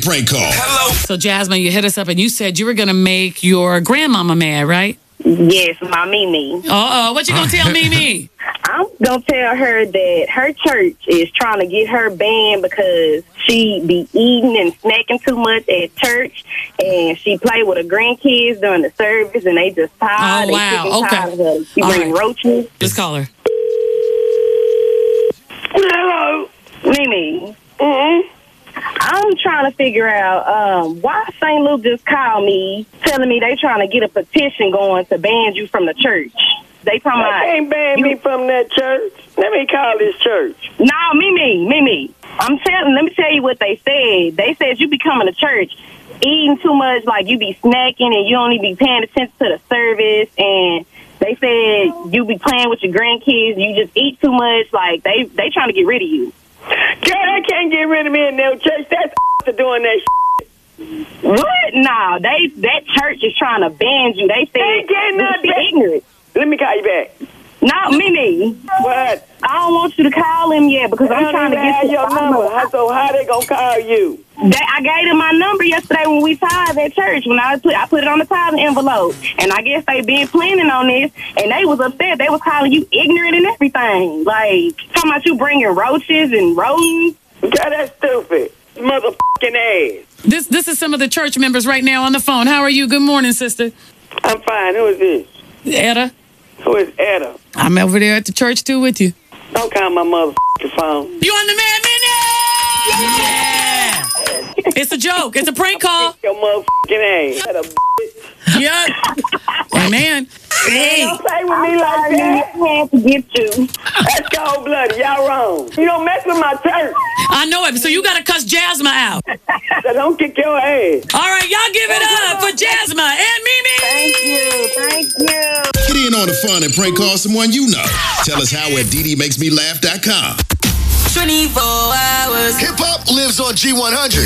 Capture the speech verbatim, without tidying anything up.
prank call. Hello. So, Jasmine, you hit us up and you said you were going to make your grandmama mad, right? Yes, my Mimi. Uh-oh. What you going to tell Mimi? I'm going to tell her that her church is trying to get her banned because she be eating and snacking too much at church, and she play with her grandkids during the service, and they just tired. Oh, wow. They Okay. tired of her. She All bring right. roaches. Let's call her. Hello, Mimi. Mm-hmm. I'm trying to figure out um, why Saint Luke just called me telling me they trying to get a petition going to ban you from the church. They talking about... They can't ban you, me from that church. Let me call this church. No, Mimi, Mimi. I'm telling. Let me tell you what they said. They said you be coming to church, eating too much, like you be snacking and you don't even be paying attention to the service. And they said you be playing with your grandkids. You just eat too much. Like they they trying to get rid of you. Girl, they can't get rid of me in no church. That's for doing that shit. What? Nah, they that church is trying to ban you. They said They can't you not be ban- ignorant. Let me call you back. No, Mimi. What? I don't want you to call him yet because I I'm don't trying to even get have you. your number. How, so how they gonna call you? They, I gave them my number yesterday when we tithed at church. When I put I put it on the tithing envelope, and I guess they been planning on this, and they was upset. They was calling you ignorant and everything, like talking about you bringing roaches and rodents. God, that's stupid. Motherfucking ass. This this is some of the church members right now on the phone. How are you? Good morning, sister. I'm fine. Who is this? Etta. Who is Etta? I'm over there at the church too with you. Don't call my motherfucking phone. You on the man minute? Yeah. It's a joke. It's a prank call. Your motherfucking ass. Etta, Yeah. Hey, man. Hey. don't play with me like that. I had to get you. That's cold blooded. Y'all wrong. You don't mess with my church. I know it. So you got to cuss Jasmine out. So don't kick your ass. All right, y'all give it up for Jasmine and Mimi. Thank you, thank you. Get in on the fun and prank call someone you know. Tell us how at D D makes me laugh dot com. twenty-four hours. Hip hop lives on G one hundred.